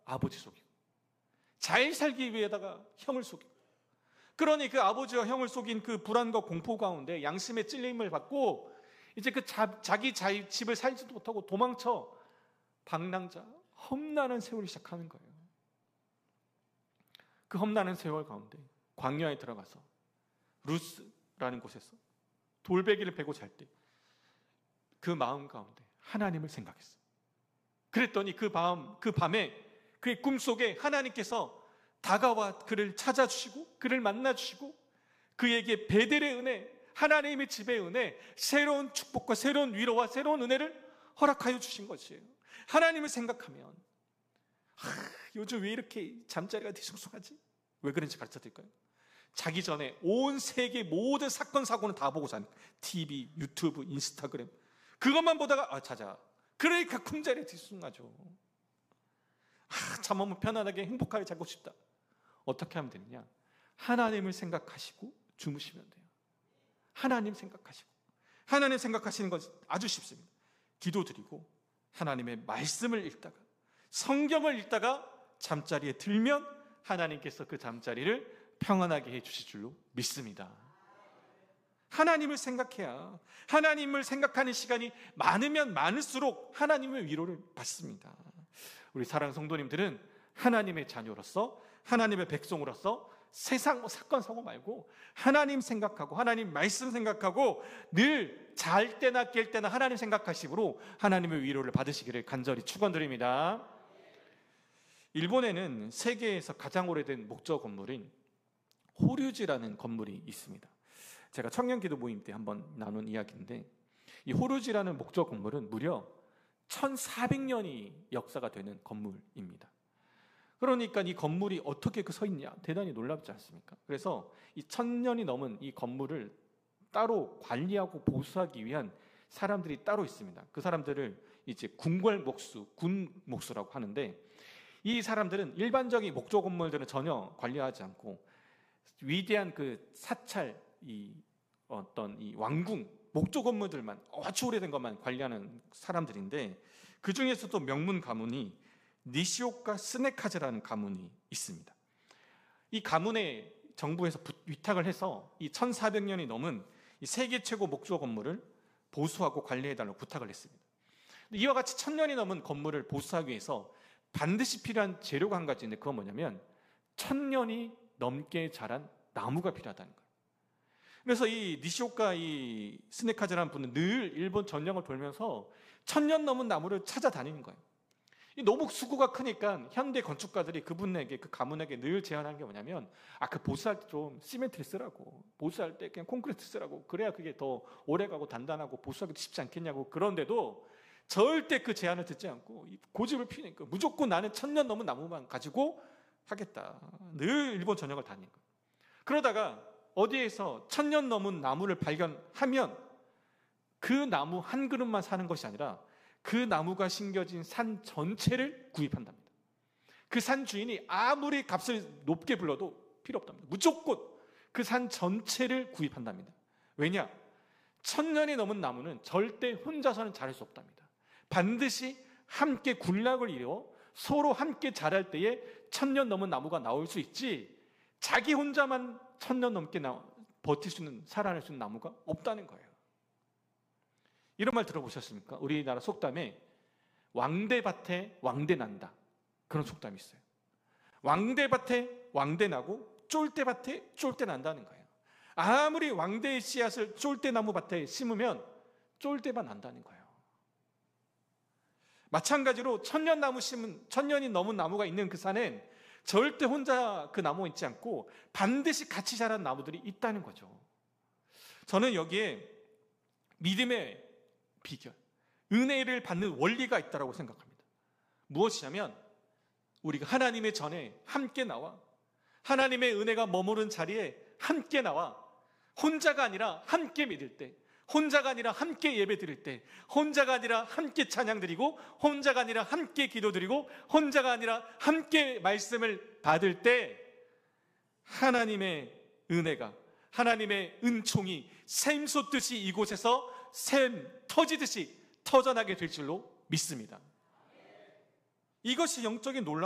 아버지 속이고, 잘 살기 위해다가 형을 속이고, 그러니 그 아버지와 형을 속인 그 불안과 공포 가운데 양심의 찔림을 받고 이제 그 자기 집을 살지도 못하고 도망쳐 방랑자, 험난한 세월이 시작하는 거예요. 그 험난한 세월 가운데 광야에 들어가서 루스라는 곳에서 돌베개를 베고 잘 때 그 마음 가운데 하나님을 생각했어요. 그랬더니 그 밤에 그의 꿈속에 하나님께서 다가와 그를 찾아주시고 그를 만나주시고 그에게 베델의 은혜, 하나님의 집의 은혜, 새로운 축복과 새로운 위로와 새로운 은혜를 허락하여 주신 것이에요. 하나님을 생각하면 요즘 왜 이렇게 잠자리가 뒤숭숭하지? 왜 그런지 가르쳐 드릴까요? 자기 전에 온 세계 모든 사건 사고는 다 보고 자는 TV, 유튜브, 인스타그램 그것만 보다가 자자. 그러니까 꿈자리에 뒤숭숭하죠. 잠 편안하게 행복하게 자고 싶다. 어떻게 하면 되느냐? 하나님을 생각하시고 주무시면 돼요. 하나님 생각하시고. 하나님 생각하시는 건 아주 쉽습니다. 기도드리고 하나님의 말씀을 읽다가 성경을 읽다가 잠자리에 들면 하나님께서 그 잠자리를 평안하게 해주실 줄로 믿습니다. 하나님을 생각해야 하나님을 생각하는 시간이 많으면 많을수록 하나님의 위로를 받습니다. 우리 사랑하는 성도님들은 하나님의 자녀로서 하나님의 백성으로서 세상 사건 사고 말고 하나님 생각하고 하나님 말씀 생각하고 늘 잘 때나 깰 때나 하나님 생각하시므로 하나님의 위로를 받으시기를 간절히 축원드립니다. 일본에는 세계에서 가장 오래된 목조 건물인 호류지라는 건물이 있습니다. 제가 청년기도 모임 때 한번 나눈 이야기인데 이 호류지라는 목조 건물은 무려 1400년이 역사가 되는 건물입니다. 그러니까 이 건물이 어떻게 서 있냐 대단히 놀랍지 않습니까? 그래서 이 1000년이 넘은 이 건물을 따로 관리하고 보수하기 위한 사람들이 따로 있습니다. 그 사람들을 이제 군목수라고 하는데 이 사람들은 일반적인 목조 건물들은 전혀 관리하지 않고 위대한 그 사찰 이 왕궁 목조 건물들만 아주 오래된 것만 관리하는 사람들인데 그 중에서도 명문 가문이 니시오카 스네카즈라는 가문이 있습니다. 이 가문에 정부에서 위탁을 해서 이 1400년이 넘은 이 세계 최고 목조 건물을 보수하고 관리해달라고 부탁을 했습니다. 이와 같이 1000년이 넘은 건물을 보수하기 위해서 반드시 필요한 재료가 한 가지 있는데 그건 뭐냐면 1000년이 넘게 자란 나무가 필요하다는 거예요. 그래서 이 니시오카 이 스네카즈라는 분은 늘 일본 전역을 돌면서 1000년 넘은 나무를 찾아다니는 거예요. 너무 수고가 크니까 현대 건축가들이 그분에게 그 가문에게 늘 제안하는 게 뭐냐면 그 보수할 때 좀 시멘트를 쓰라고 보수할 때 그냥 콘크리트 쓰라고 그래야 그게 더 오래가고 단단하고 보수하기도 쉽지 않겠냐고 그런데도 절대 그 제안을 듣지 않고 고집을 피우니까 무조건 나는 1000년 넘은 나무만 가지고 하겠다. 늘 일본 전역을 다니는 거예요. 그러다가 어디에서 1000년 넘은 나무를 발견하면 그 나무 한 그릇만 사는 것이 아니라 그 나무가 심겨진 산 전체를 구입한답니다. 그 산 주인이 아무리 값을 높게 불러도 필요 없답니다. 무조건 그 산 전체를 구입한답니다. 왜냐? 1000년이 넘은 나무는 절대 혼자서는 자랄 수 없답니다. 반드시 함께 군락을 이루어 서로 함께 자랄 때에 1000년 넘은 나무가 나올 수 있지 자기 혼자만 1000년 넘게 버틸 수 있는 살아날 수 있는 나무가 없다는 거예요. 이런 말 들어보셨습니까? 우리나라 속담에 왕대밭에 왕대난다 그런 속담이 있어요. 왕대밭에 왕대나고 쫄대밭에 쫄대난다는 거예요. 아무리 왕대의 씨앗을 쫄대나무 밭에 심으면 쫄대만 난다는 거예요. 마찬가지로 1000년이 넘은 나무가 있는 그 산엔 절대 혼자 그 나무가 있지 않고 반드시 같이 자란 나무들이 있다는 거죠. 저는 여기에 믿음의 비결, 은혜를 받는 원리가 있다고 생각합니다. 무엇이냐면 우리가 하나님의 전에 함께 나와 하나님의 은혜가 머무른 자리에 함께 나와 혼자가 아니라 함께 믿을 때, 혼자가 아니라 함께 예배 드릴 때, 혼자가 아니라 함께 찬양 드리고, 혼자가 아니라 함께 기도 드리고, 혼자가 아니라 함께 말씀을 받을 때 하나님의 은혜가, 하나님의 은총이 샘솟듯이 이곳에서 샘 터지듯이 터져나게 될 줄로 믿습니다. 이것이 영적인 놀라운